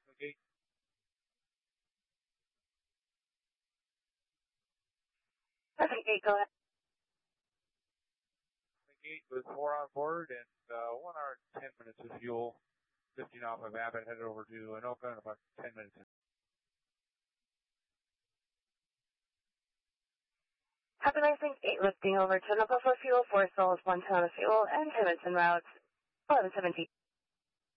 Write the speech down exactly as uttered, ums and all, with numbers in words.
Okay. Traffic eight, go ahead. Eight with four on board and uh, one hour and ten minutes of fuel. Lifting off of Abbott, headed over to Anoka in about ten minutes. Happy Rising eight lifting over to Anoka for fuel, four souls, one ton of fuel, and ten minutes en route, eleven seventeen.